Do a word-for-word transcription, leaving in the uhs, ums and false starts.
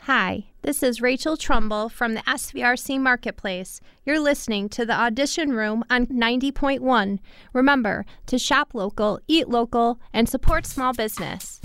Hi, this is Rachel Trumbull from the S V R C Marketplace. You're listening to the Audition Room on ninety point one. Remember to shop local, eat local, and support small business.